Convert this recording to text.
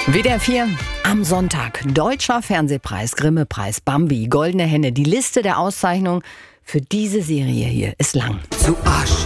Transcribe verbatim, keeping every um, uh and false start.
W D R vier am Sonntag. Deutscher Fernsehpreis, Grimme-Preis, Bambi, Goldene Henne. Die Liste der Auszeichnungen für diese Serie hier ist lang. Zu Asche